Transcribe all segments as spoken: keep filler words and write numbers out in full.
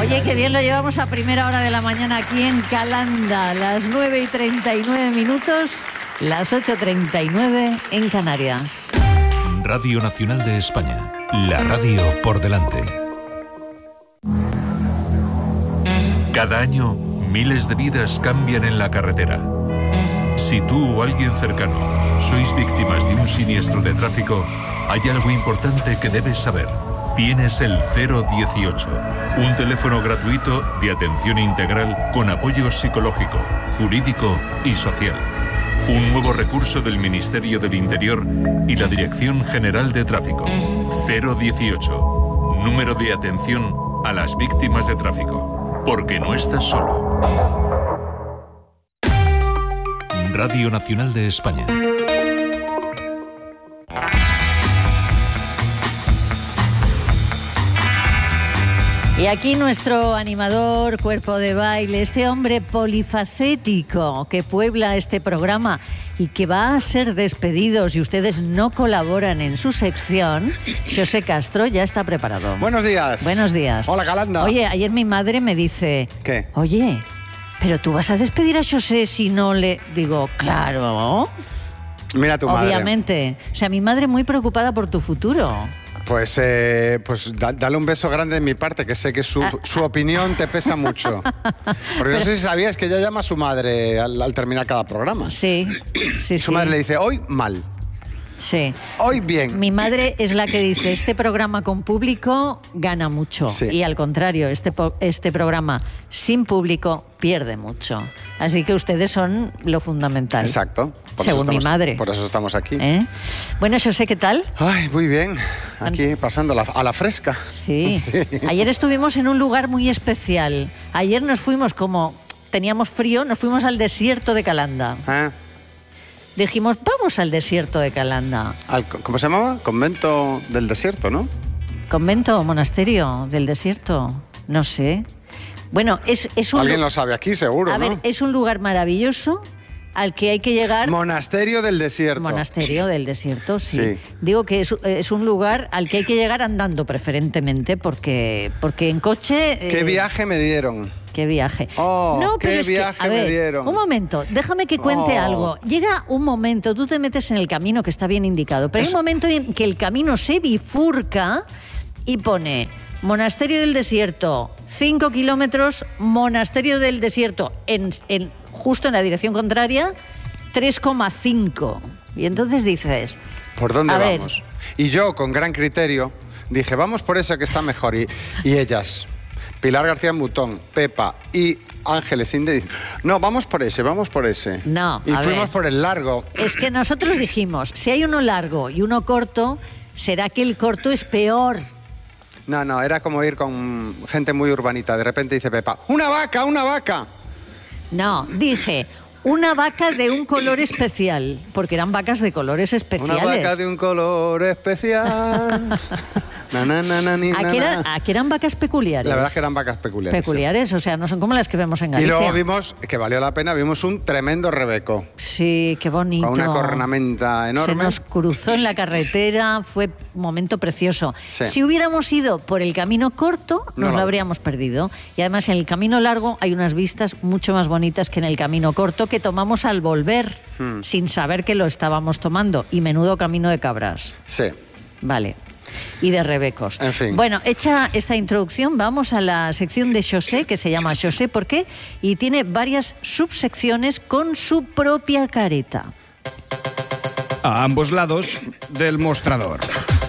Oye, qué bien lo llevamos a primera hora de la mañana aquí en Calanda. Las nueve y treinta y nueve minutos, las ocho y treinta y nueve en Canarias. Radio Nacional de España. La radio por delante. Cada año, miles de vidas cambian en la carretera. Si tú o alguien cercano sois víctimas de un siniestro de tráfico, hay algo importante que debes saber. Tienes el cero dieciocho, un teléfono gratuito de atención integral con apoyo psicológico, jurídico y social. Un nuevo recurso del Ministerio del Interior y la Dirección General de Tráfico. cero dieciocho, número de atención a las víctimas de tráfico. Porque no estás solo. Radio Nacional de España. Y aquí nuestro animador, cuerpo de baile, este hombre polifacético que puebla este programa y que va a ser despedido si ustedes no colaboran en su sección. José Castro ya está preparado. Buenos días. Buenos días. Hola, Calanda. Oye, ayer mi madre me dice... ¿Qué? Oye, ¿pero tú vas a despedir a José si no le...? Digo, claro. Mira tu madre. Obviamente. O sea, mi madre muy preocupada por tu futuro. Pues, eh, pues da, dale un beso grande de mi parte, que sé que su, su opinión te pesa mucho. Porque no sé si sabías que ella llama a su madre al, al terminar cada programa. Sí, sí, Su sí. madre le dice, hoy mal, Sí. hoy bien. Mi madre es la que dice, este programa con público gana mucho. Sí. Y al contrario, este, po- este programa sin público pierde mucho. Así que ustedes son lo fundamental. Exacto. Por Según eso mi estamos, madre. Por eso estamos aquí. ¿Eh? Bueno, José, ¿qué tal? Ay, muy bien. Aquí pasando la, a la fresca. Sí. Sí. Ayer estuvimos en un lugar muy especial. Ayer nos fuimos, como teníamos frío, nos fuimos al desierto de Calanda. Ah, Dijimos, vamos al desierto de Calanda. al- ¿Cómo se llamaba? Convento del Desierto, ¿no? ¿Convento o monasterio del desierto? No sé. Bueno, es, es un... Alguien lo sabe aquí, seguro, A ¿no? ver, es un lugar maravilloso al que hay que llegar... Monasterio del Desierto. Monasterio del desierto, sí. Sí. Digo que es, es un lugar al que hay que llegar andando preferentemente porque, porque en coche... ¿Qué eh, viaje me dieron? Qué viaje. Oh, qué pero es que, viaje a me ver, dieron. Un momento, déjame que cuente Oh. algo. Llega un momento, tú te metes en el camino que está bien indicado, pero hay Es- un momento en que el camino se bifurca y pone Monasterio del Desierto, cinco kilómetros, Monasterio del Desierto, en, en, justo en la dirección contraria, tres coma cinco. Y entonces dices... ¿Por dónde A ver. vamos? Y yo, con gran criterio, dije, vamos por esa que está mejor. Y, y ellas, Pilar García Mutón, Pepa y Ángeles Inde, dicen, no, vamos por ese, vamos por ese. No, Y a fuimos ver. por el largo. Es que nosotros dijimos, si hay uno largo y uno corto, será que el corto es peor. No, no, era como ir con gente muy urbanita. De repente dice Pepa, ¡una vaca, una vaca! No, dije, una vaca de un color especial, porque eran vacas de colores especiales. Una vaca de un color especial. Na, na, na, na, ni, na, Aquí, era- na. aquí eran vacas peculiares. La verdad es que eran vacas peculiares. sí. Peculiares, o sea, no son como las que vemos en Y Galicia. luego vimos, que valió la pena, vimos un tremendo rebeco. Sí, qué bonito. Con una cornamenta enorme. Se nos cruzó en la carretera, fue un momento precioso. Sí. Si hubiéramos ido por el camino corto, nos No lo lo- habríamos perdido. Y además en el camino largo hay unas vistas mucho más bonitas que en el camino corto que tomamos al volver, Hmm. sin saber que lo estábamos tomando. Y menudo camino de cabras. Sí. Vale. Y de rebecos. En fin. Bueno, hecha esta introducción, vamos a la sección de José, que se llama José ¿por qué? Y tiene varias subsecciones con su propia careta. A ambos lados del mostrador.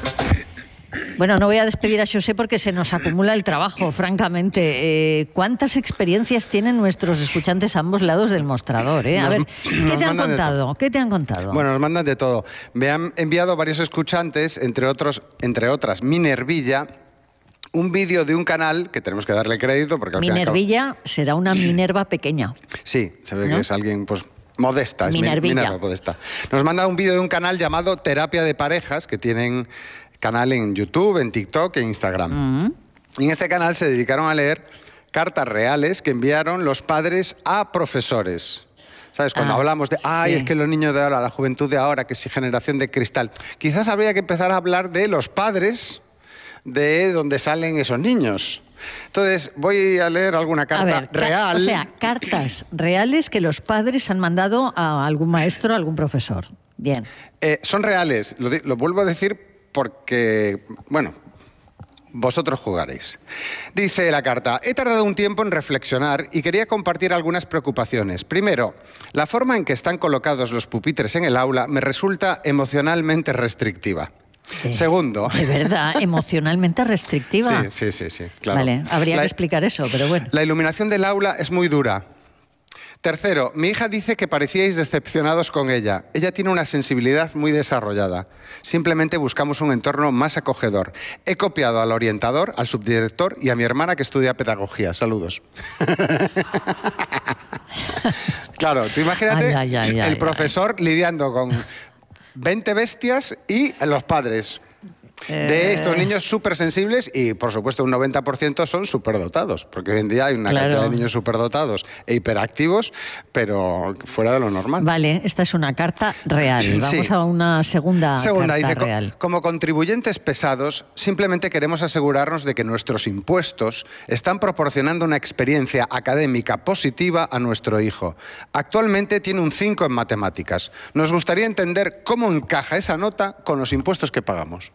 Bueno, no voy a despedir a José porque se nos acumula el trabajo, francamente. Eh, ¿Cuántas experiencias tienen nuestros escuchantes a ambos lados del mostrador? Eh? A Nos- ver, nos ¿qué te han mandan de contado? ¿Qué te han contado? Bueno, nos mandan de todo. Me han enviado varios escuchantes, entre otros, entre otras, Minervilla, un vídeo de un canal que tenemos que darle crédito porque al fin y al cabo- Minervilla será una Minerva pequeña. Sí, se ve ¿No? que es alguien, pues, modesta. Es mi- Minervilla. Minerva modesta. Nos manda un vídeo de un canal llamado Terapia de Parejas, que tienen canal en YouTube, en TikTok e Instagram. Mm. Y en este canal se dedicaron a leer cartas reales que enviaron los padres a profesores. ¿Sabes? Cuando Ah, hablamos de, ay, sí. es que los niños de ahora, la juventud de ahora, que si generación de cristal. Quizás habría que empezar a hablar de los padres de donde salen esos niños. Entonces, voy a leer alguna carta a ver, real. O sea, cartas reales que los padres han mandado a algún maestro, a algún profesor. Bien. Eh, son reales, lo, lo vuelvo a decir porque, bueno, vosotros jugaréis. Dice la carta: he tardado un tiempo en reflexionar y quería compartir algunas preocupaciones. Primero, la forma en que están colocados los pupitres en el aula me resulta emocionalmente restrictiva. Sí. Segundo... De verdad, emocionalmente restrictiva. Sí, sí, sí, sí, claro. Vale, habría la, que explicar eso, pero bueno. La iluminación del aula es muy dura. Tercero, mi hija dice que parecíais decepcionados con ella. Ella tiene una sensibilidad muy desarrollada. Simplemente buscamos un entorno más acogedor. He copiado al orientador, al subdirector y a mi hermana que estudia pedagogía. Saludos. Claro, tú imagínate ay, ay, ay, el ay, profesor ay. lidiando con veinte bestias y los padres. De estos niños súper sensibles y, por supuesto, un noventa por ciento son superdotados, porque hoy en día hay una claro. cantidad de niños superdotados e hiperactivos, pero fuera de lo normal. Vale, esta es una carta real. Vamos sí. a una segunda, segunda carta dice, real. Como contribuyentes pesados, simplemente queremos asegurarnos de que nuestros impuestos están proporcionando una experiencia académica positiva a nuestro hijo. Actualmente tiene un cinco en matemáticas. Nos gustaría entender cómo encaja esa nota con los impuestos que pagamos.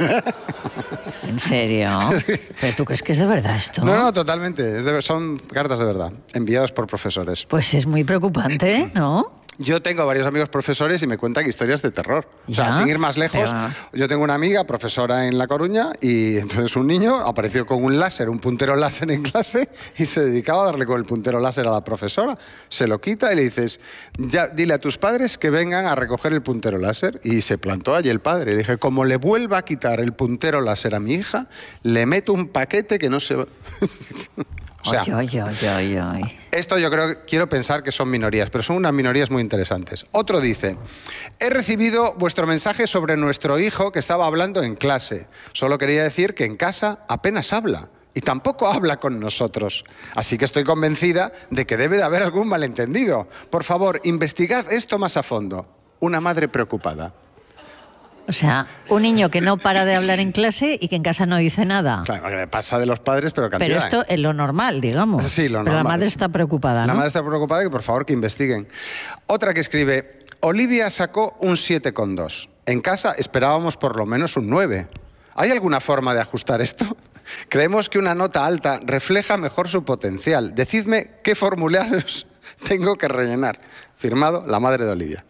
¿En serio? Sí. ¿Pero tú crees que es de verdad esto? No, no, totalmente. Es de, son cartas de verdad, enviadas por profesores. Pues es muy preocupante, ¿no? Yo tengo varios amigos profesores y me cuentan historias de terror. O sea, ¿Ya? sin ir más lejos, Pero... yo tengo una amiga profesora en La Coruña y entonces un niño apareció con un láser, un puntero láser en clase y se dedicaba a darle con el puntero láser a la profesora. Se lo quita y le dices, ya, dile a tus padres que vengan a recoger el puntero láser. Y se plantó allí el padre. Le dije, como le vuelva a quitar el puntero láser a mi hija, le meto un paquete que no se va... O sea, ay, ay, ay, ay, ay. Esto yo creo, quiero pensar que son minorías, pero son unas minorías muy interesantes. Otro dice, he recibido vuestro mensaje sobre nuestro hijo que estaba hablando en clase. Solo quería decir que en casa apenas habla y tampoco habla con nosotros. Así que estoy convencida de que debe de haber algún malentendido. Por favor, investigad esto más a fondo. Una madre preocupada. O sea, un niño que no para de hablar en clase y que en casa no dice nada. Claro, que le pasa de los padres, pero cantidad. Pero esto es lo normal, digamos. Sí, lo normal. Pero la madre está preocupada, ¿no? La madre está preocupada y que por favor que investiguen. Otra que escribe, Olivia sacó un siete coma dos. En casa esperábamos por lo menos un nueve. ¿Hay alguna forma de ajustar esto? Creemos que una nota alta refleja mejor su potencial. Decidme qué formularios tengo que rellenar. Firmado, la madre de Olivia.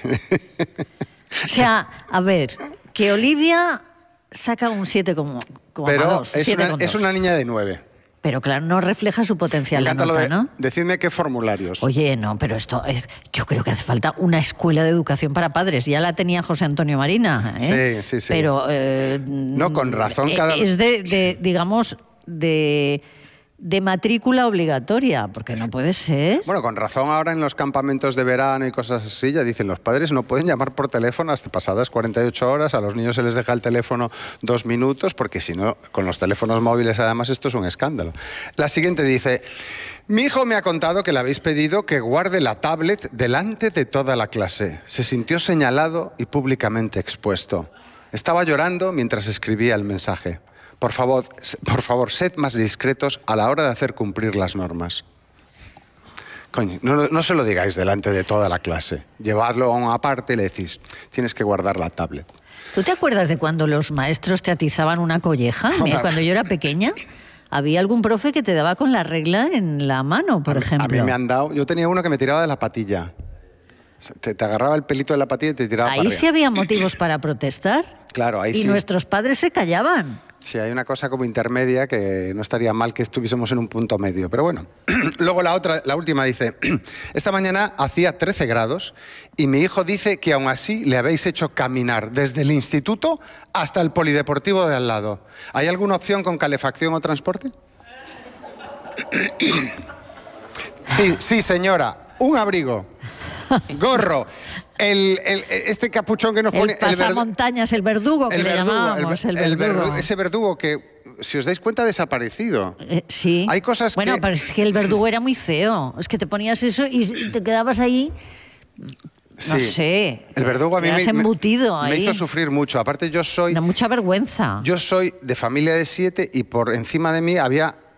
O sea, a ver, que Olivia saca un siete coma dos. Pero es una, es una niña de nueve. Pero claro, no refleja su potencial la nota, de, ¿no? Decidme qué formularios. Oye, no, pero esto, eh, yo creo que hace falta una escuela de educación para padres. Ya la tenía José Antonio Marina, ¿eh? Sí, sí, sí. Pero... Eh, no, con razón eh, cada... Es de, de digamos, de... de matrícula obligatoria, porque no puede ser. Bueno, con razón ahora en los campamentos de verano y cosas así, ya dicen los padres no pueden llamar por teléfono hasta pasadas cuarenta y ocho horas, a los niños se les deja el teléfono dos minutos, porque si no, con los teléfonos móviles además esto es un escándalo. La siguiente dice, mi hijo me ha contado que le habéis pedido que guarde la tablet delante de toda la clase. Se sintió señalado y públicamente expuesto. Estaba llorando mientras escribía el mensaje. Por favor, por favor, sed más discretos a la hora de hacer cumplir las normas. Coño, no, no se lo digáis delante de toda la clase. Llevadlo a una parte y le decís, tienes que guardar la tablet. ¿Tú te acuerdas de cuando los maestros te atizaban una colleja? Mira, cuando yo era pequeña, había algún profe que te daba con la regla en la mano, por a, ejemplo. A mí me han dado... Yo tenía uno que me tiraba de la patilla. Te, te agarraba el pelito de la patilla y te tiraba Ahí para arriba. sí había motivos para protestar. Claro, ahí y sí. Y nuestros padres se callaban. Sí, hay una cosa como intermedia que no estaría mal que estuviésemos en un punto medio. Pero bueno, luego la otra, la última dice, esta mañana hacía trece grados y mi hijo dice que aún así le habéis hecho caminar desde el instituto hasta el polideportivo de al lado. ¿Hay alguna opción con calefacción o transporte? Sí, sí, señora. Un abrigo, gorro, el, el, este capuchón que nos el pone... El pasamontañas, el verdugo que el le verdugo, llamábamos. El, el el verdugo. verdugo, ese verdugo que, si os dais cuenta, ha desaparecido. Eh, sí. Hay cosas bueno, que... pero es que el verdugo era muy feo. Es que te ponías eso y te quedabas ahí... No Sí. sé. El verdugo a mí me, embutido me, me ahí. hizo sufrir mucho. Aparte yo soy... Da mucha vergüenza. Yo soy de familia de siete y por encima de mí había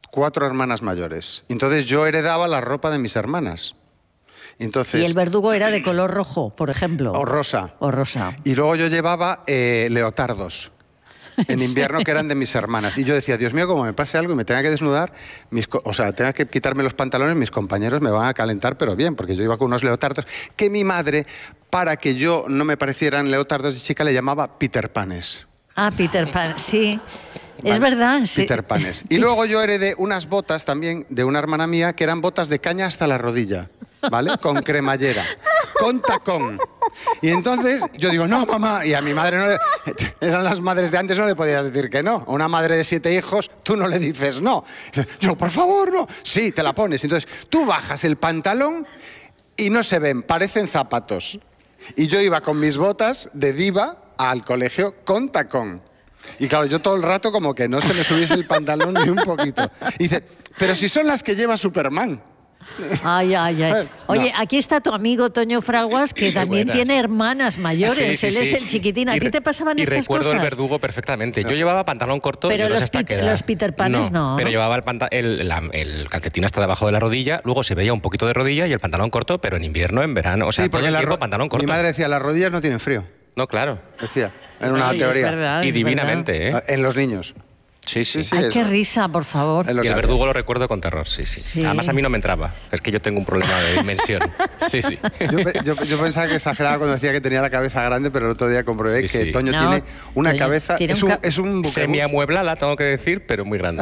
cuatro hermanas mayores. Entonces yo heredaba la ropa de mis hermanas. Entonces, y el verdugo era de color rojo, por ejemplo. O rosa. O rosa. Y luego yo llevaba eh, leotardos en invierno que eran de mis hermanas. Y yo decía, Dios mío, como me pase algo y me tenga que desnudar, mis, o sea, tenga que quitarme los pantalones, mis compañeros me van a calentar, pero bien, porque yo iba con unos leotardos que mi madre, para que yo no me parecieran leotardos de chica, le llamaba Peter Panes. Ah, Peter Pan, sí. Vale. Es verdad, sí. Peter Panes. Y luego yo heredé unas botas también de una hermana mía que eran botas de caña hasta la rodilla, ¿vale? Con cremallera, con tacón. Y entonces yo digo, no, mamá, y a mi madre no le... Eran las madres de antes, no le podías decir que no. A una madre de siete hijos, tú no le dices no. Yo, por favor, no. Sí, te la pones. Entonces tú bajas el pantalón y no se ven, parecen zapatos. Y yo iba con mis botas de diva al colegio con tacón. Y claro, yo todo el rato como que no se me subiese el pantalón ni un poquito. Y dice, pero si son las que lleva Superman. Ay, ay, ay. Oye, no. Aquí está tu amigo Toño Fraguas, que también Buenas. tiene hermanas mayores. Sí, sí, Él sí. es el chiquitín. ¿A ti te pasaban y estas recuerdo cosas? el verdugo perfectamente. Yo llevaba pantalón corto. Pero yo no los, sé hasta pit, qué edad. los Peter Panes no. no. Pero llevaba el, el, la, el calcetín hasta debajo de la rodilla, luego se veía un poquito de rodilla y el pantalón corto, pero en invierno, en verano. O sea, sí, porque todo el tiempo ro... pantalón corto. Mi madre decía, las rodillas no tienen frío. No, claro. Decía, en una Ay, teoría. Es verdad, y es divinamente, verdad. ¿eh? En los niños. Sí, sí. sí, Ay, sí qué eso. risa, por favor. Y el verdugo lo recuerdo con terror, sí, sí, sí. Además a mí no me entraba, es que yo tengo un problema de dimensión. Sí, sí. Yo, yo, yo pensaba que exageraba cuando decía que tenía la cabeza grande, pero el otro día comprobé sí, que sí. Toño no, tiene una Toño cabeza... Tiene es un, ca es un semi-amueblada, tengo que decir, pero muy grande.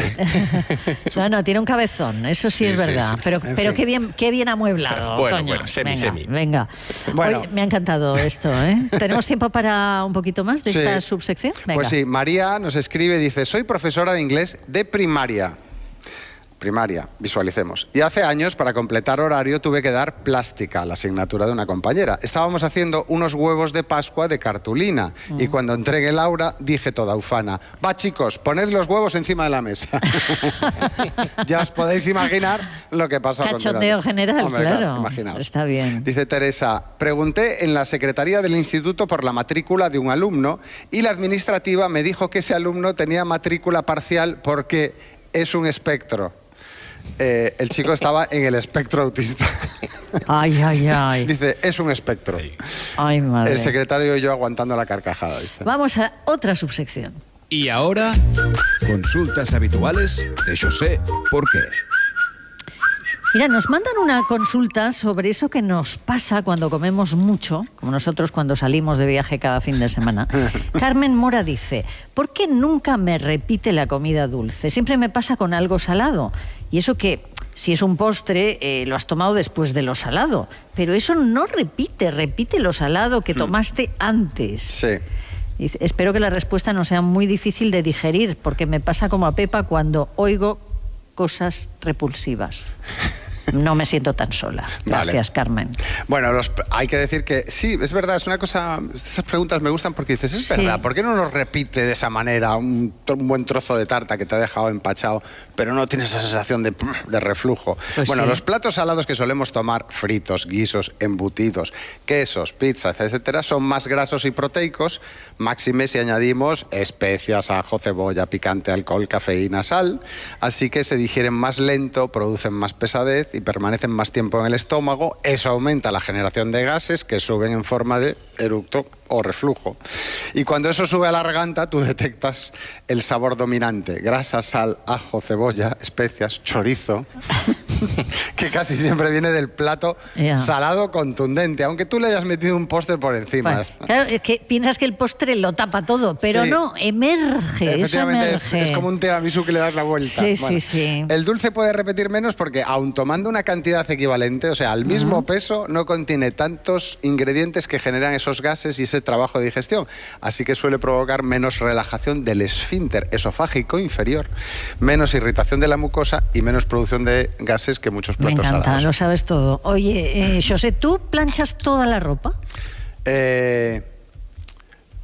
No, no, tiene un cabezón, eso sí, sí es verdad. Sí, sí. Pero, pero qué, bien, qué bien amueblado, Bueno, Toño. bueno, semi, venga, semi. Venga. Bueno. Oye, me ha encantado esto, ¿eh? ¿Tenemos tiempo para un poquito más de sí. esta subsección? Venga. Pues sí, María nos escribe, dice, soy profesora de inglés de primaria. Primaria, visualicemos. Y hace años, para completar horario, tuve que dar plástica, la asignatura de una compañera. Estábamos haciendo unos huevos de Pascua de cartulina. Mm. Y cuando entregué el aura, dije toda ufana, va chicos, poned los huevos encima de la mesa. Ya os podéis imaginar lo que pasó. Cachondeo general, Hombre, claro. claro. Imaginaos. Está bien. Dice Teresa, pregunté en la secretaría del instituto por la matrícula de un alumno y la administrativa me dijo que ese alumno tenía matrícula parcial porque es un espectro. Eh, el chico estaba en el espectro autista. Ay, ay, ay. Dice, es un espectro. Ay, madre. El secretario y yo aguantando la carcajada. Dice. Vamos a otra subsección. Y ahora, consultas habituales de José ¿Por qué? Mira, nos mandan una consulta sobre eso que nos pasa cuando comemos mucho, como nosotros cuando salimos de viaje cada fin de semana. Carmen Mora dice, ¿por qué nunca me repite la comida dulce? Siempre me pasa con algo salado. Y eso que, si es un postre, eh, lo has tomado después de lo salado. Pero eso no repite, repite lo salado que tomaste antes. Sí. Dice, espero que la respuesta no sea muy difícil de digerir, porque me pasa como a Pepa cuando oigo cosas repulsivas. No me siento tan sola. Gracias, vale. Carmen. Bueno, los, hay que decir que sí, es verdad, es una cosa... Estas preguntas me gustan porque dices, es verdad, sí. ¿Por qué no nos repite de esa manera un, un buen trozo de tarta que te ha dejado empachado, pero no tienes esa sensación de, de reflujo? Pues bueno, sí. Los platos salados que solemos tomar, fritos, guisos, embutidos, quesos, pizzas, etcétera, son más grasos y proteicos, máxime si añadimos especias, ajo, cebolla, picante, alcohol, cafeína, sal, así que se digieren más lento, producen más pesadez y permanecen más tiempo en el estómago. Eso aumenta la generación de gases que suben en forma de eructo o reflujo. Y cuando eso sube a la garganta, tú detectas el sabor dominante. Grasa, sal, ajo, cebolla, especias, chorizo, que casi siempre viene del plato yeah. salado contundente, aunque tú le hayas metido un postre por encima. Bueno, claro, es que piensas que el postre lo tapa todo, pero sí. no, emerge. Efectivamente, eso emerge. Es, es como un tiramisú que le das la vuelta. Sí, bueno, sí, sí. El dulce puede repetir menos porque, aun tomando una cantidad equivalente, o sea, al mismo uh-huh. peso, no contiene tantos ingredientes que generan esos gases y ese trabajo de digestión. Así que suele provocar menos relajación del esfínter esofágico inferior, menos irritación de la mucosa y menos producción de gases que muchos platos salados. Me encanta, salados. Lo sabes todo. Oye, eh, José, ¿tú planchas toda la ropa? Eh...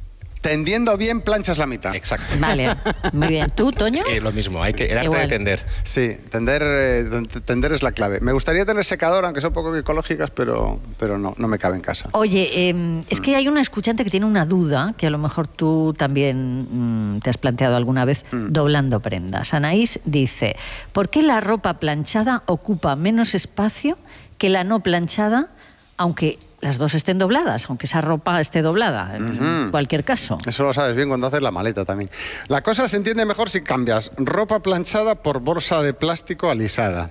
Tendiendo bien, planchas la mitad. Exacto. Vale, muy bien. ¿Tú, Toño? Sí, lo mismo, hay que, el arte Igual. de tender. Sí, tender, eh, tender es la clave. Me gustaría tener secador, aunque son poco ecológicas, pero, pero no, no me cabe en casa. Oye, eh, es que hay una escuchante que tiene una duda, que a lo mejor tú también mm, te has planteado alguna vez, mm. doblando prendas. Anaís dice, ¿por qué la ropa planchada ocupa menos espacio que la no planchada, aunque las dos estén dobladas, aunque esa ropa esté doblada, en uh-huh. cualquier caso? Eso lo sabes bien cuando haces la maleta también. La cosa se entiende mejor si cambias ropa planchada por bolsa de plástico alisada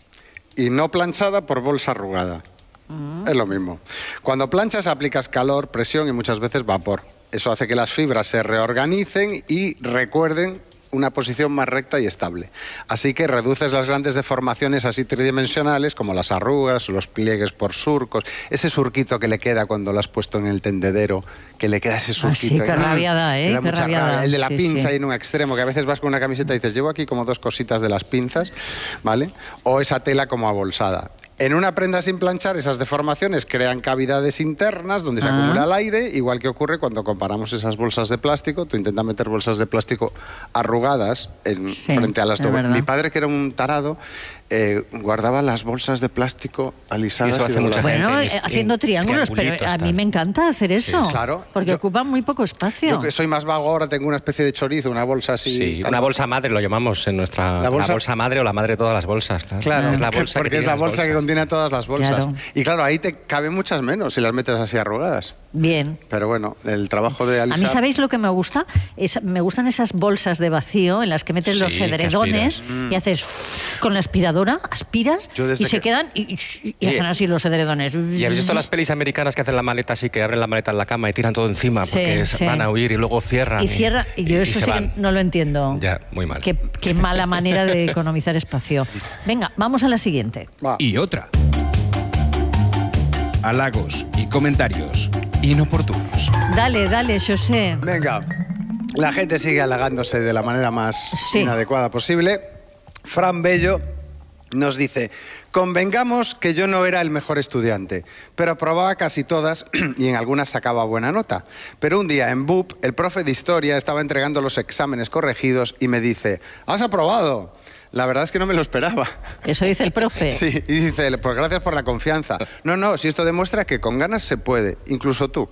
y no planchada por bolsa arrugada. Uh-huh. Es lo mismo. Cuando planchas aplicas calor, presión y muchas veces vapor. Eso hace que las fibras se reorganicen y recuerden una posición más recta y estable. Así que reduces las grandes deformaciones así tridimensionales como las arrugas, los pliegues por surcos, ese surquito que le queda cuando lo has puesto en el tendedero, que le queda ese surquito. Ah, sí, qué rabiada, ¿eh? Qué Qué rabiada. rabia. El de la sí, pinza sí. en un extremo, que a veces vas con una camiseta y dices, llevo aquí como dos cositas de las pinzas, ¿vale? O esa tela como abolsada. En una prenda sin planchar, esas deformaciones crean cavidades internas donde se ah. acumula el aire, igual que ocurre cuando comparamos esas bolsas de plástico. Tú intentas meter bolsas de plástico arrugadas en, sí, frente a las dobles. Mi padre, que era un tarado, eh, guardaba las bolsas de plástico alisadas. Y eso hace y mucha gente. Bueno, en, eh, haciendo triángulos, pero a mí me encanta hacer eso. Sí, claro. Porque yo, ocupan muy poco espacio. Yo que soy más vago ahora tengo una especie de chorizo, una bolsa así. Sí, una bolsa madre lo llamamos en nuestra... ¿La bolsa? La bolsa madre o la madre de todas las bolsas. Claro, claro es la bolsa porque que es la bolsa bolsas. que contiene todas las bolsas. Claro. Y claro, ahí te caben muchas menos si las metes así arrugadas. Bien. Pero bueno, el trabajo de alisar... A mí, ¿sabéis lo que me gusta? Es, me gustan esas bolsas de vacío en las que metes sí, los edredones mm. y haces con la aspiradora, aspiras y se que... quedan y, y, y hacen así los edredones. ¿Y habéis visto las pelis americanas que hacen la maleta así, que abren la maleta en la cama y tiran todo encima porque sí, sí. van a huir y luego cierran? Y cierra, y yo y, eso y sí que no lo entiendo. Ya, muy mal. Qué, qué mala manera de economizar espacio. Venga, vamos a la siguiente. Va. Y otra. Halagos y comentarios inoportunos. Dale, dale, José. Venga, la gente sigue halagándose de la manera más sí. inadecuada posible. Fran Bello nos dice, convengamos que yo no era el mejor estudiante, pero aprobaba casi todas y en algunas sacaba buena nota. Pero un día en B U P, el profe de historia estaba entregando los exámenes corregidos y me dice, ¿has aprobado? La verdad es que no me lo esperaba. Eso dice el profe. Sí, y dice, pues gracias por la confianza. No, no, si esto demuestra que con ganas se puede, incluso tú.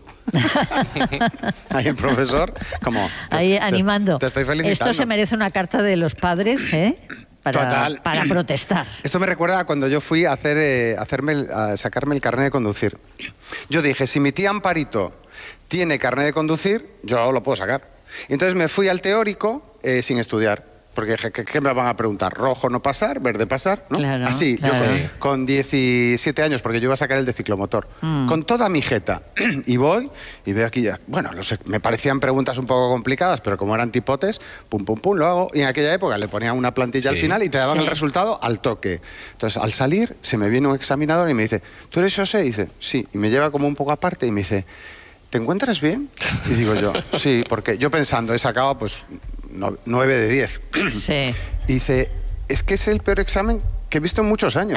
Ahí el profesor, como... Te, Ahí te, animando. Te estoy felicitando. Esto se merece una carta de los padres, ¿eh? Para, Total. para protestar. Esto me recuerda a cuando yo fui a, hacer, eh, hacerme, a sacarme el carnet de conducir. Yo dije, si mi tía Amparito tiene carnet de conducir, yo lo puedo sacar. Y entonces me fui al teórico eh, sin estudiar. Porque dije, ¿qué, ¿qué me van a preguntar? ¿Rojo no pasar? ¿Verde pasar? ¿No? Claro, Así, claro. yo fui con diecisiete años, porque yo iba a sacar el de ciclomotor, mm. con toda mi jeta. Y voy y veo aquí ya, bueno, no sé, me parecían preguntas un poco complicadas, pero como eran tipotes, pum, pum, pum, lo hago. Y en aquella época le ponían una plantilla sí. al final y te daban sí. el resultado al toque. Entonces, al salir, se me viene un examinador y me dice, ¿tú eres José? Y dice, sí. Y me lleva como un poco aparte y me dice, ¿te encuentras bien? Y digo yo, sí, porque yo pensando, he sacado pues nueve de diez. Sí. Y dice, es que es el peor examen que he visto en muchos años.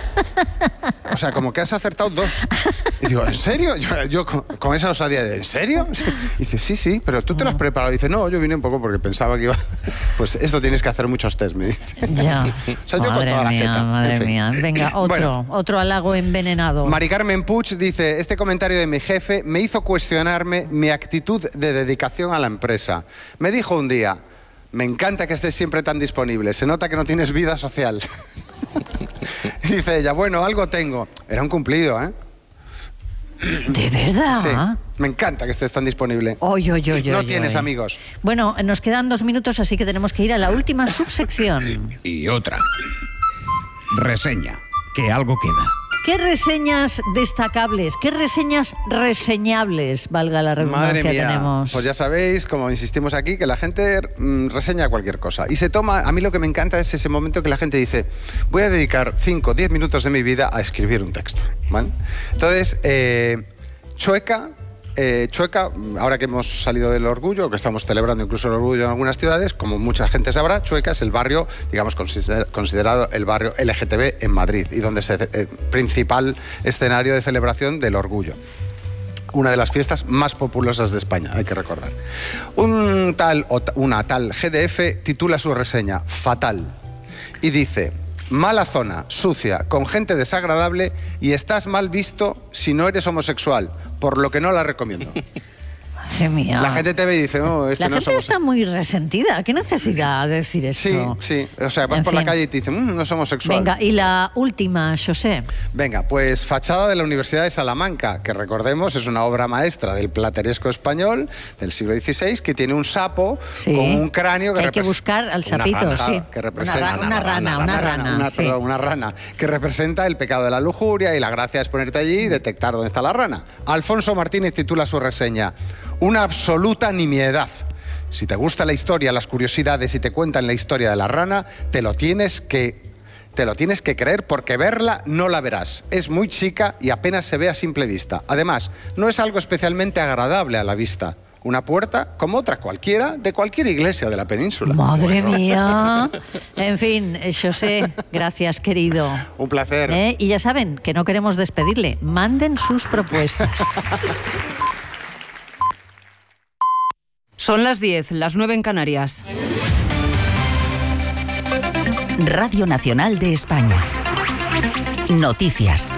O sea, como que has acertado dos. Y digo, ¿en serio? Yo, yo con, con esa osadía de, ¿en serio? Y dice, sí, sí, pero tú te lo has preparado. Y dice, no, yo vine un poco porque pensaba que iba... Pues esto tienes que hacer muchos test, me dice. Ya. O sea, yo madre con toda mía, la jeta. Madre en fin. mía. Venga, otro, bueno, otro halago envenenado. Mari Carmen Puig dice, este comentario de mi jefe me hizo cuestionarme mi actitud de dedicación a la empresa. Me dijo un día, me encanta que estés siempre tan disponible, se nota que no tienes vida social. Dice ella, bueno, algo tengo. Era un cumplido, ¿eh? ¿De verdad? Sí, me encanta que estés tan disponible. Oy, oy, oy, no oy, tienes oy. amigos. Bueno, nos quedan dos minutos, así que tenemos que ir a la última subsección. Y otra. Reseña. Que algo queda. ¿Qué reseñas destacables, qué reseñas reseñables, valga la redundancia, Madre mía, tenemos? pues ya sabéis, como insistimos aquí, que la gente mm, reseña cualquier cosa. Y se toma, a mí lo que me encanta es ese momento que la gente dice, voy a dedicar cinco o diez minutos de mi vida a escribir un texto, ¿vale? Entonces, eh, Chueca... Eh, Chueca, ahora que hemos salido del orgullo, que estamos celebrando incluso el orgullo en algunas ciudades, como mucha gente sabrá, Chueca es el barrio, digamos, considerado el barrio L G T B en Madrid y donde es el eh, principal escenario de celebración del orgullo. una de las fiestas más populosas de España, hay que recordar. Un tal, o una tal G D F titula su reseña Fatal y dice: mala zona, sucia, con gente desagradable y estás mal visto si no eres homosexual, por lo que no la recomiendo. Madre mía. La gente te ve y dice, no, este La no gente somos... está muy resentida. ¿Qué necesidad de decir eso? Sí, sí. O sea, vas En por fin. la calle y te dicen, mmm, no somos sexual. Venga, y la última, José. Venga, pues fachada de la Universidad de Salamanca, que recordemos es una obra maestra del plateresco español del siglo dieciséis, que tiene un sapo Sí. con un cráneo que Hay que representa... buscar al Una sapito, rana, sí. que representa una, ra- una rana, una rana. una, sí. perdón, una rana que representa el pecado de la lujuria, y la gracia es ponerte allí y detectar dónde está la rana. Alfonso Martínez titula su reseña Una absoluta nimiedad. Si te gusta la historia, las curiosidades y te cuentan la historia de la rana, te lo tienes que te lo tienes que creer, porque verla no la verás. Es muy chica y apenas se ve a simple vista. Además, no es algo especialmente agradable a la vista. Una puerta como otra cualquiera de cualquier iglesia de la península. Madre mía. En fin, eh, José, gracias, querido. Un placer. ¿Eh? Y ya saben que no queremos despedirle. Manden sus propuestas. Son las diez, las nueve en Canarias. Radio Nacional de España. Noticias.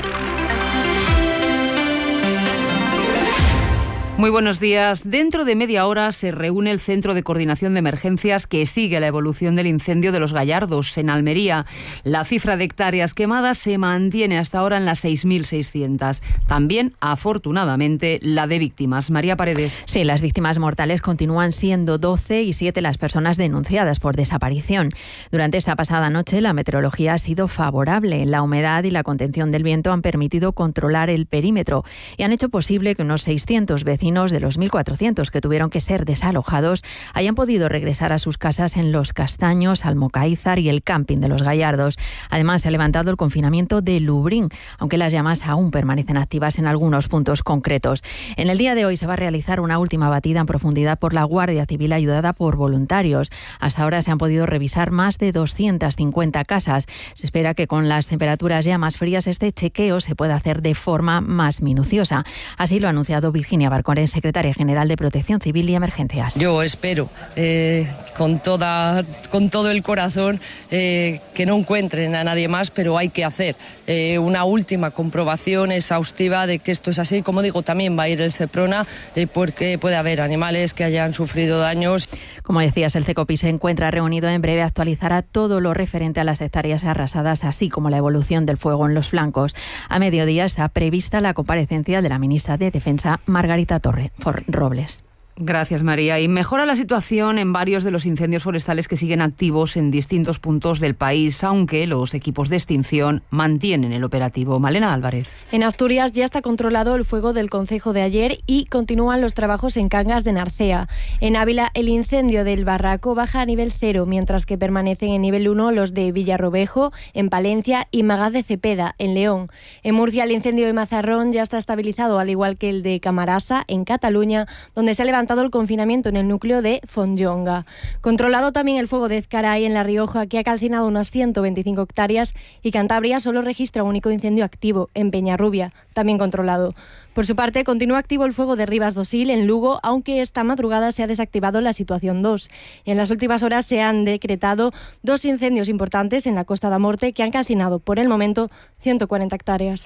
Muy buenos días. Dentro de media hora se reúne el Centro de Coordinación de Emergencias que sigue la evolución del incendio de Los Gallardos, en Almería. La cifra de hectáreas quemadas se mantiene hasta ahora en las seis mil seiscientas. También, afortunadamente, la de víctimas. María Paredes. Sí, las víctimas mortales continúan siendo doce y siete las personas denunciadas por desaparición. Durante esta pasada noche la meteorología ha sido favorable. La humedad y la contención del viento han permitido controlar el perímetro y han hecho posible que unos seiscientos vecinos de los mil cuatrocientos que tuvieron que ser desalojados hayan podido regresar a sus casas en Los Castaños, Almocaízar y el camping de Los Gallardos. Además, se ha levantado el confinamiento de Lubrín, aunque las llamas aún permanecen activas en algunos puntos concretos. En el día de hoy se va a realizar una última batida en profundidad por la Guardia Civil ayudada por voluntarios. Hasta ahora se han podido revisar más de doscientas cincuenta casas. Se espera que con las temperaturas ya más frías este chequeo se pueda hacer de forma más minuciosa. Así lo ha anunciado Virginia Barcón, secretaria general de Protección Civil y Emergencias. Yo espero eh, con, toda, con todo el corazón eh, que no encuentren a nadie más, pero hay que hacer eh, una última comprobación exhaustiva de que esto es así. Como digo, también va a ir el Seprona eh, porque puede haber animales que hayan sufrido daños. Como decías, el CECOPI se encuentra reunido. En breve actualizará todo lo referente a las hectáreas arrasadas, así como la evolución del fuego en los flancos. A mediodía está prevista la comparecencia de la ministra de Defensa, Margarita Torre Robles. Gracias, María. Y mejora la situación en varios de los incendios forestales que siguen activos en distintos puntos del país, aunque los equipos de extinción mantienen el operativo. Malena Álvarez. En Asturias ya está controlado el fuego del concejo de ayer y continúan los trabajos en Cangas de Narcea. En Ávila, el incendio del Barraco baja a nivel cero, mientras que permanecen en nivel uno los de Villarrobejo, en Palencia, y Magaz de Cepeda, en León. En Murcia, el incendio de Mazarrón ya está estabilizado, al igual que el de Camarasa, en Cataluña, donde se ha levantado el confinamiento en el núcleo de Fonllonga. Controlado también el fuego de Ezcaray en La Rioja, que ha calcinado unas ciento veinticinco hectáreas, y Cantabria solo registra un único incendio activo, en Peñarrubia, también controlado. Por su parte, continúa activo el fuego de Ribas do Sil, en Lugo, aunque esta madrugada se ha desactivado la situación dos. En las últimas horas se han decretado dos incendios importantes en la Costa da Morte que han calcinado, por el momento, ciento cuarenta hectáreas.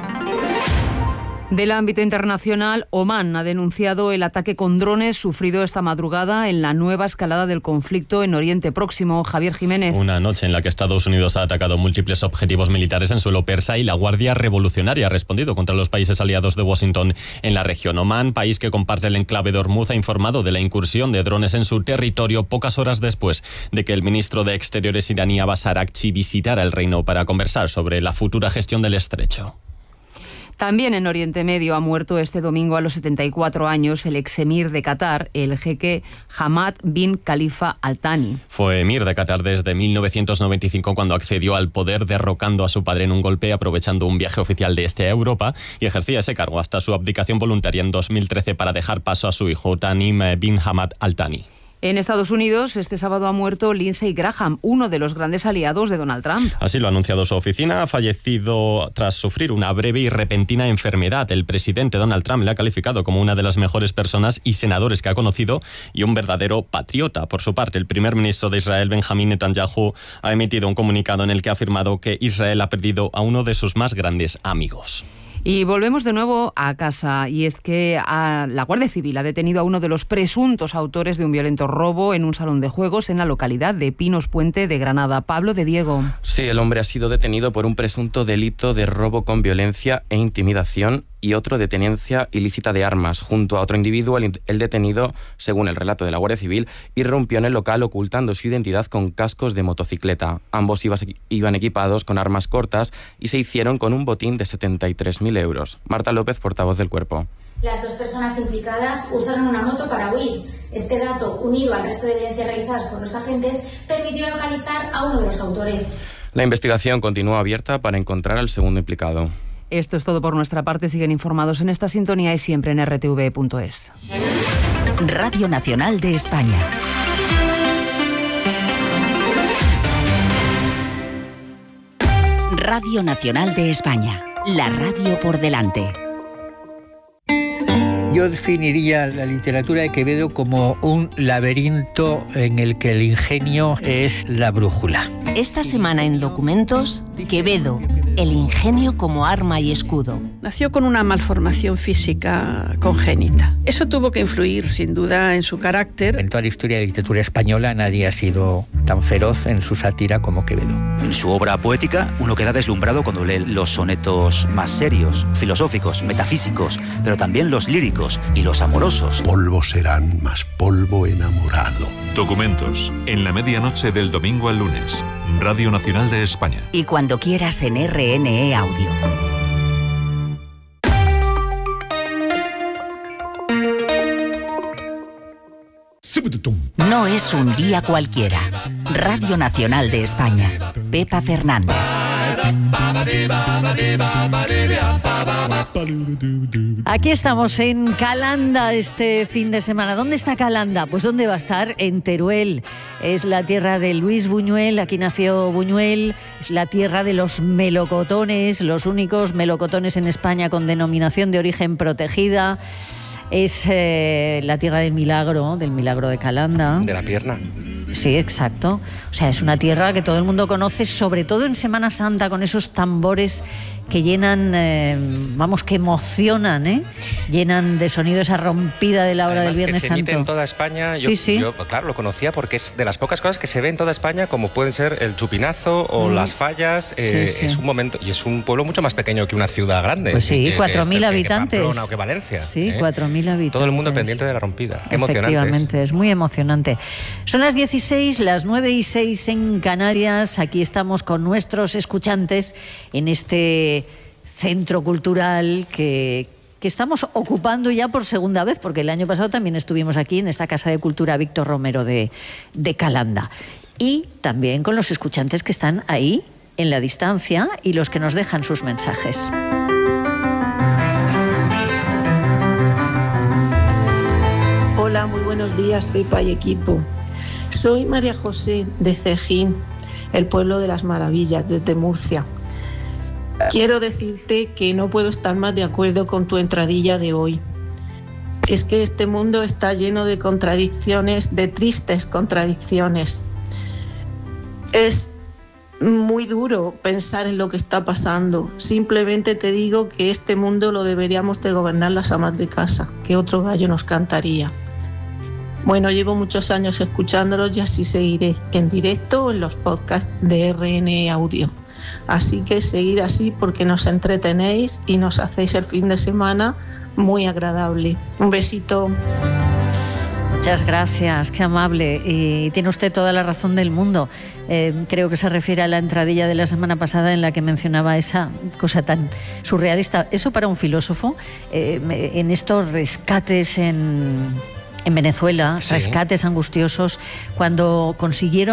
Del ámbito internacional, Omán ha denunciado el ataque con drones sufrido esta madrugada en la nueva escalada del conflicto en Oriente Próximo. Javier Jiménez. Una noche en la que Estados Unidos ha atacado múltiples objetivos militares en suelo persa y la Guardia Revolucionaria ha respondido contra los países aliados de Washington en la región. Omán, país que comparte el enclave de Hormuz, ha informado de la incursión de drones en su territorio pocas horas después de que el ministro de Exteriores iraní Abbas Araghchi visitara el reino para conversar sobre la futura gestión del estrecho. También en Oriente Medio ha muerto este domingo a los setenta y cuatro años el ex emir de Qatar, el jeque Hamad bin Khalifa Al Thani. Fue emir de Qatar desde mil novecientos noventa y cinco, cuando accedió al poder derrocando a su padre en un golpe, aprovechando un viaje oficial de este a Europa, y ejercía ese cargo hasta su abdicación voluntaria en dos mil trece para dejar paso a su hijo Tamim bin Hamad Al Thani. En Estados Unidos, este sábado ha muerto Lindsey Graham, uno de los grandes aliados de Donald Trump. Así lo ha anunciado su oficina. Ha fallecido tras sufrir una breve y repentina enfermedad. El presidente Donald Trump le ha calificado como una de las mejores personas y senadores que ha conocido y un verdadero patriota. Por su parte, el primer ministro de Israel, Benjamín Netanyahu, ha emitido un comunicado en el que ha afirmado que Israel ha perdido a uno de sus más grandes amigos. Y volvemos de nuevo a casa, y es que a la Guardia Civil ha detenido a uno de los presuntos autores de un violento robo en un salón de juegos en la localidad de Pinos Puente de Granada. Pablo de Diego. Sí, el hombre ha sido detenido por un presunto delito de robo con violencia e intimidación y otro de tenencia ilícita de armas. Junto a otro individuo, el, el detenido, según el relato de la Guardia Civil, irrumpió en el local ocultando su identidad con cascos de motocicleta. Ambos iba, iban equipados con armas cortas y se hicieron con un botín de setenta y tres mil euros. Marta López, portavoz del Cuerpo. Las dos personas implicadas usaron una moto para huir. Este dato, unido al resto de evidencias realizadas por los agentes, permitió localizar a uno de los autores. La investigación continúa abierta para encontrar al segundo implicado. Esto es todo por nuestra parte. Siguen informados en esta sintonía y siempre en erre te ve punto es. Radio Nacional de España. Radio Nacional de España. La radio por delante. Yo definiría la literatura de Quevedo como un laberinto en el que el ingenio es la brújula. Esta semana en Documentos, Quevedo, el ingenio como arma y escudo. Nació con una malformación física congénita. Eso tuvo que influir, sin duda, en su carácter. En toda la historia de la literatura española nadie ha sido tan feroz en su sátira como Quevedo. En su obra poética uno queda deslumbrado cuando lee los sonetos más serios, filosóficos, metafísicos, pero también los líricos y los amorosos. Polvo serán, más polvo enamorado. Documentos, en la medianoche del domingo al lunes. Radio Nacional de España. Y cuando quieras en erre ene e Audio. No es un día cualquiera. Radio Nacional de España. Pepa Fernández. Aquí estamos en Calanda este fin de semana. ¿Dónde está Calanda? Pues ¿dónde va a estar? En Teruel. Es la tierra de Luis Buñuel, aquí nació Buñuel. Es la tierra de los melocotones, los únicos melocotones en España con denominación de origen protegida. Es eh, la tierra del milagro, del milagro de Calanda. De la pierna. Sí, exacto. O sea, es una tierra que todo el mundo conoce, sobre todo en Semana Santa, con esos tambores que llenan, eh, vamos, que emocionan, ¿eh? Llenan de sonido esa rompida de la hora Además, del Viernes que se Santo. emite en toda España. Yo, sí, sí. yo, claro, lo conocía porque es de las pocas cosas que se ve en toda España, como pueden ser el chupinazo o mm. las fallas. Eh, sí, sí. Es un momento, y es un pueblo mucho más pequeño que una ciudad grande. Pues sí, cuatro mil habitantes. Que Pamplona o que Valencia. Sí, ¿eh? cuatro mil habitantes. Todo el mundo pendiente de la rompida. Qué emocionante. Efectivamente, es. es muy emocionante. Son las dieciséis, las nueve y seis en Canarias. Aquí estamos con nuestros escuchantes en este centro cultural que, que estamos ocupando ya por segunda vez, porque el año pasado también estuvimos aquí en esta Casa de Cultura Víctor Romero de, de Calanda. Y también con los escuchantes que están ahí en la distancia y los que nos dejan sus mensajes. Hola, muy buenos días, Pepa y equipo. Soy María José de Cejín, el pueblo de las maravillas, desde Murcia. Quiero decirte que no puedo estar más de acuerdo con tu entradilla de hoy. Es que este mundo está lleno de contradicciones, de tristes contradicciones. Es muy duro pensar en lo que está pasando. Simplemente te digo que este mundo lo deberíamos de gobernar las amas de casa, que otro gallo nos cantaría. Bueno, llevo muchos años escuchándolos y así seguiré, en directo o en los podcasts de erre ene e Audio. Así que seguir así porque nos entretenéis y nos hacéis el fin de semana muy agradable. Un besito. Muchas gracias, qué amable. Y tiene usted toda la razón del mundo. Eh, creo que se refiere a la entradilla de la semana pasada en la que mencionaba esa cosa tan surrealista. Eso para un filósofo, eh, en estos rescates en... en Venezuela, sí. rescates angustiosos, cuando consiguieron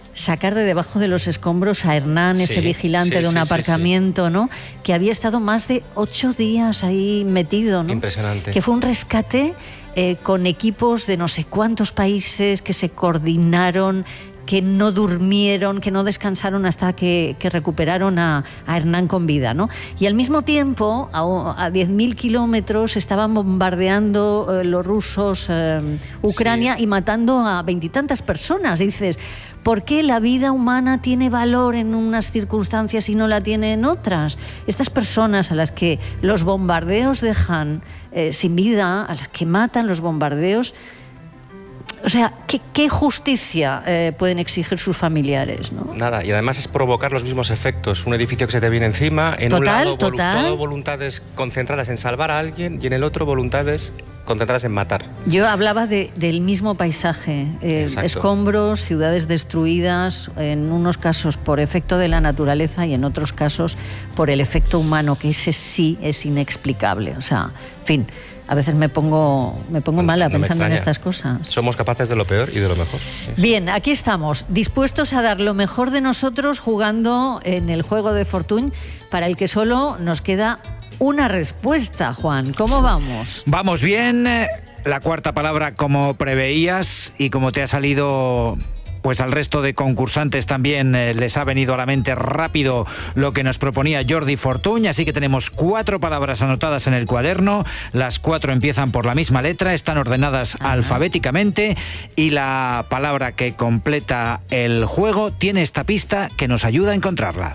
sacar de debajo de los escombros a Hernán, sí, ese vigilante sí, de un sí, aparcamiento, sí, sí. ¿no? Que había estado más de ocho días ahí metido, ¿no? Impresionante. Que fue un rescate eh, con equipos de no sé cuántos países que se coordinaron, que no durmieron, que no descansaron hasta que, que recuperaron a, a Hernán con vida, ¿no? Y al mismo tiempo, a, a diez mil kilómetros, estaban bombardeando eh, los rusos eh, Ucrania sí. y matando a veintitantas personas. Y dices, ¿por qué la vida humana tiene valor en unas circunstancias y no la tiene en otras? Estas personas a las que los bombardeos dejan eh, sin vida, a las que matan los bombardeos, o sea, ¿qué, qué justicia eh, pueden exigir sus familiares, ¿no? Nada, y además es provocar los mismos efectos. Un edificio que se te viene encima, en total, un lado total. Todo voluntades concentradas en salvar a alguien y en el otro voluntades concentradas en matar. Yo hablaba de, del mismo paisaje, eh, escombros, ciudades destruidas, en unos casos por efecto de la naturaleza y en otros casos por el efecto humano, que ese sí es inexplicable. O sea, en fin... A veces me pongo, me pongo mala no pensando en estas cosas. Somos capaces de lo peor y de lo mejor. Sí. Bien, aquí estamos, dispuestos a dar lo mejor de nosotros jugando en el juego de Fortune, para el que solo nos queda una respuesta, Juan. ¿Cómo vamos? Vamos bien. La cuarta palabra, como preveías y como te ha salido... Pues al resto de concursantes también eh, les ha venido a la mente rápido lo que nos proponía Jordi Fortuny, así que tenemos cuatro palabras anotadas en el cuaderno, las cuatro empiezan por la misma letra, están ordenadas Ajá. alfabéticamente y la palabra que completa el juego tiene esta pista que nos ayuda a encontrarla.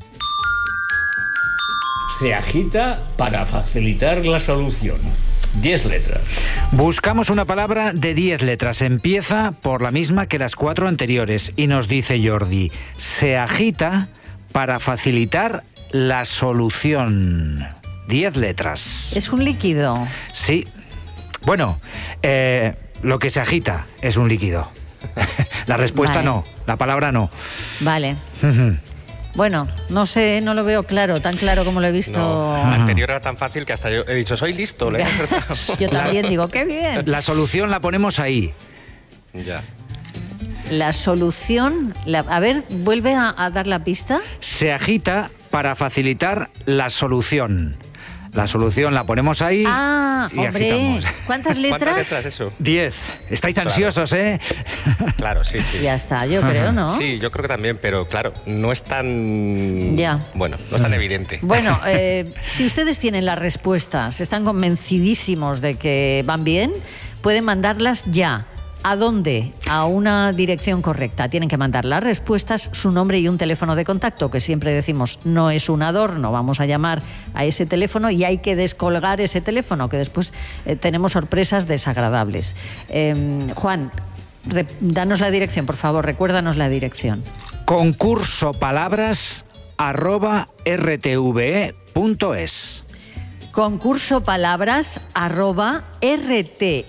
Se agita para facilitar la solución. Diez letras. Buscamos una palabra de diez letras. Empieza por la misma que las cuatro anteriores. Y nos dice Jordi, se agita para facilitar la solución. Diez letras. ¿Es un líquido? Sí. Bueno, eh, lo que se agita es un líquido. La respuesta vale. no, la palabra no. Vale. Bueno, no sé, no lo veo claro, tan claro como lo he visto. No, la anterior era tan fácil que hasta yo he dicho, soy listo, le he acertado. Yo también digo, qué bien. La solución la ponemos ahí. Ya. La solución, la, a ver, vuelve a, a dar la pista. Se agita para facilitar la solución. La solución la ponemos ahí ah, y hombre, agitamos. ¿Cuántas letras? ¿Cuántas letras eso? Diez. Estáis ansiosos, claro. ¿eh? Claro, sí, sí. Ya está, yo creo, ¿no? Sí, yo creo que también, pero claro, no es tan... Ya. Bueno, no es tan evidente. Bueno, eh, si ustedes tienen las respuestas, están convencidísimos de que van bien, pueden mandarlas ya. ¿A dónde? A una dirección correcta. Tienen que mandar las respuestas, su nombre y un teléfono de contacto, que siempre decimos no es un adorno, vamos a llamar a ese teléfono y hay que descolgar ese teléfono, que después eh, tenemos sorpresas desagradables. Eh, Juan, re, danos la dirección, por favor, recuérdanos la dirección. Concurso palabras arroba rtve punto es. Concurso palabras arroba rtve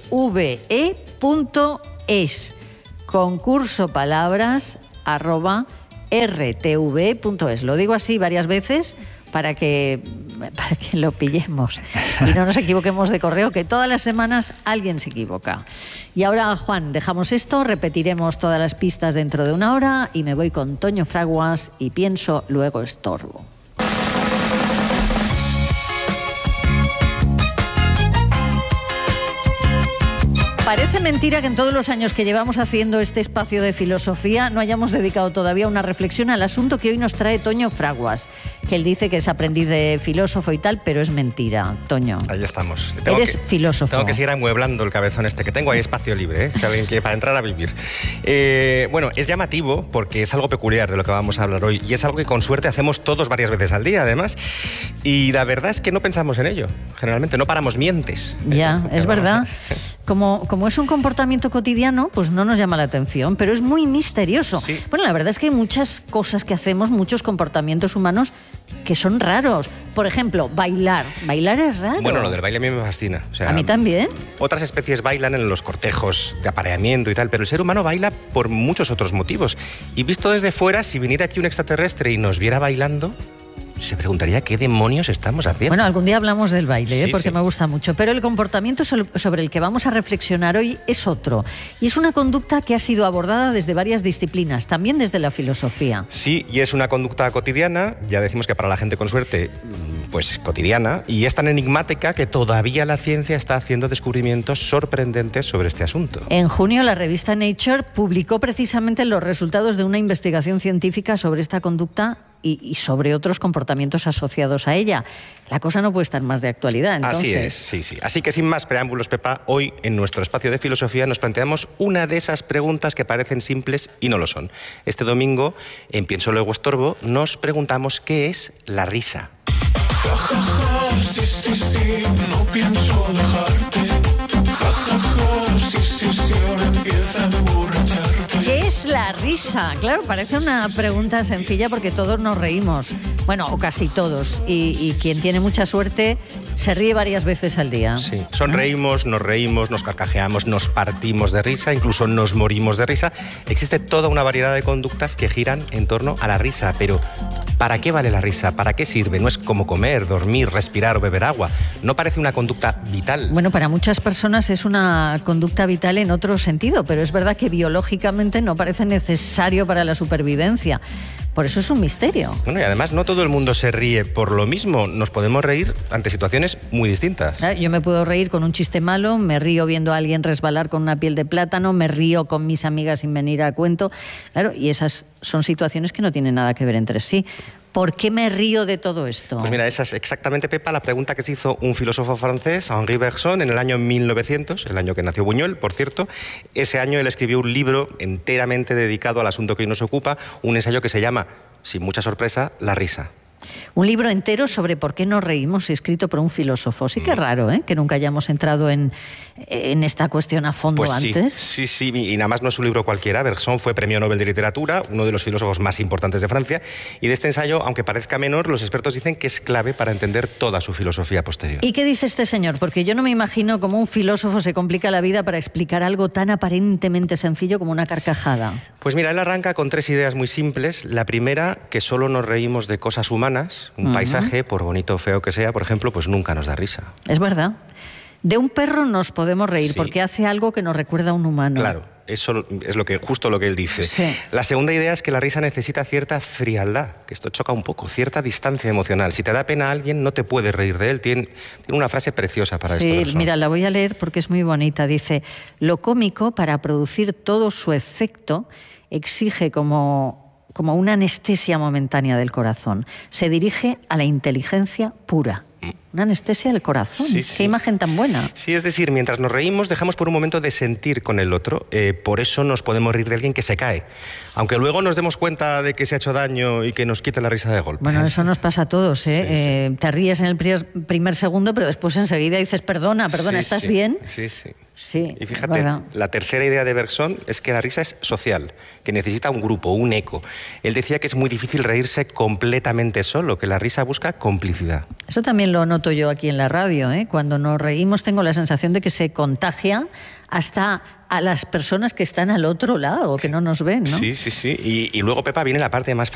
punto es. Concurso palabras arroba rtve punto es. Lo digo así varias veces para que, para que lo pillemos y no nos equivoquemos de correo, que todas las semanas alguien se equivoca. Y ahora, Juan, dejamos esto, repetiremos todas las pistas dentro de una hora y me voy con Toño Fraguas y pienso, luego estorbo. Parece mentira que en todos los años que llevamos haciendo este espacio de filosofía no hayamos dedicado todavía una reflexión al asunto que hoy nos trae Toño Fraguas, que él dice que es aprendiz de filósofo y tal, pero es mentira, Toño. Ahí estamos. Tengo Eres que, filósofo. Tengo que seguir amueblando el cabezón este, que tengo ahí espacio libre, ¿eh? Si alguien quiere para entrar a vivir. Eh, bueno, es llamativo porque es algo peculiar de lo que vamos a hablar hoy y es algo que con suerte hacemos todos varias veces al día, además. Y la verdad es que no pensamos en ello, generalmente, no paramos mientes. Ya, es, es verdad. Como, como es un comportamiento cotidiano, pues no nos llama la atención, pero es muy misterioso. Sí. Bueno, la verdad es que hay muchas cosas que hacemos, muchos comportamientos humanos que son raros. Por ejemplo, bailar. Bailar es raro. Bueno, lo del baile a mí me fascina. O sea, a mí también. Otras especies bailan en los cortejos de apareamiento y tal, pero el ser humano baila por muchos otros motivos. Y visto desde fuera, si viniera aquí un extraterrestre y nos viera bailando, se preguntaría qué demonios estamos haciendo. Bueno, algún día hablamos del baile, ¿eh? Sí, porque sí. me gusta mucho, pero el comportamiento sobre el que vamos a reflexionar hoy es otro, y es una conducta que ha sido abordada desde varias disciplinas, también desde la filosofía. Sí, y es una conducta cotidiana, ya decimos que para la gente con suerte, pues cotidiana, y es tan enigmática que todavía la ciencia está haciendo descubrimientos sorprendentes sobre este asunto. En junio, la revista Nature publicó precisamente los resultados de una investigación científica sobre esta conducta y, y sobre otros comportamientos asociados a ella. La cosa no puede estar más de actualidad, entonces. Así es, sí, sí. Así que sin más preámbulos, Pepa, hoy en nuestro espacio de filosofía nos planteamos una de esas preguntas que parecen simples y no lo son. Este domingo, en Pienso Luego Estorbo, nos preguntamos qué es la risa. Ja, ja, ja, sí, sí, sí, no pienso dejarte. Ja, ja, ja, sí, sí, sí, ahora empieza a emborracharte. ¿Qué es la risa? Claro, parece una pregunta sencilla porque todos nos reímos. Bueno, o casi todos. Y, y quien tiene mucha suerte se ríe varias veces al día. Sí, sonreímos, nos reímos, nos carcajeamos, nos partimos de risa, incluso nos morimos de risa. Existe toda una variedad de conductas que giran en torno a la risa, pero ¿para qué vale la risa? ¿Para qué sirve? No es como comer, dormir, respirar o beber agua. No parece una conducta vital. Bueno, para muchas personas es una conducta vital en otro sentido, pero es verdad que biológicamente no parece necesario para la supervivencia. Por eso es un misterio. Bueno, y además no todo el mundo se ríe por lo mismo. Nos podemos reír ante situaciones muy distintas. Yo me puedo reír con un chiste malo, me río viendo a alguien resbalar con una piel de plátano, me río con mis amigas sin venir a cuento. Claro, y esas son situaciones que no tienen nada que ver entre sí. ¿Por qué me río de todo esto? Pues mira, esa es exactamente, Pepa, la pregunta que se hizo un filósofo francés, Henri Bergson, en el año mil novecientos, el año que nació Buñuel, por cierto. Ese año él escribió un libro enteramente dedicado al asunto que hoy nos ocupa, un ensayo que se llama, sin mucha sorpresa, La risa. Un libro entero sobre por qué nos reímos, escrito por un filósofo. Sí que es raro, ¿eh?, que nunca hayamos entrado en, en esta cuestión a fondo pues sí, antes. Sí, sí, y nada más no es un libro cualquiera. Bergson fue premio Nobel de Literatura, uno de los filósofos más importantes de Francia, y de este ensayo, aunque parezca menor, los expertos dicen que es clave para entender toda su filosofía posterior. ¿Y qué dice este señor? Porque yo no me imagino cómo un filósofo se complica la vida para explicar algo tan aparentemente sencillo como una carcajada. Pues mira, él arranca con tres ideas muy simples. La primera, que solo nos reímos de cosas humanas. Un uh-huh. paisaje, por bonito o feo que sea, por ejemplo, pues nunca nos da risa. Es verdad. De un perro nos podemos reír, sí, porque hace algo que nos recuerda a un humano. Claro, eso es lo que, justo lo que él dice. Sí. La segunda idea es que la risa necesita cierta frialdad, que esto choca un poco, cierta distancia emocional. Si te da pena a alguien, no te puedes reír de él. Tiene, tiene una frase preciosa para sí, esto. Sí, mira, la voy a leer porque es muy bonita. Dice, lo cómico, para producir todo su efecto, exige como... como una anestesia momentánea del corazón. Se dirige a la inteligencia pura. Una anestesia del corazón. Sí, Qué sí. imagen tan buena. Sí, es decir, mientras nos reímos, dejamos por un momento de sentir con el otro. Eh, por eso nos podemos reír de alguien que se cae. Aunque luego nos demos cuenta de que se ha hecho daño y que nos quite la risa de golpe. Bueno, eso nos pasa a todos, ¿eh? Sí, sí. eh te ríes en el primer, primer segundo, pero después enseguida dices, perdona, perdona, Sí, ¿estás sí. bien? Sí, sí. Sí, y fíjate, verdad. La tercera idea de Bergson es que la risa es social, que necesita un grupo, un eco. Él decía que es muy difícil reírse completamente solo, que la risa busca complicidad. Eso también lo noto yo aquí en la radio, ¿eh? Cuando nos reímos tengo la sensación de que se contagia hasta a las personas que están al otro lado, que no nos ven, ¿no? Sí, sí, sí. Y, y luego, Pepa, viene la parte más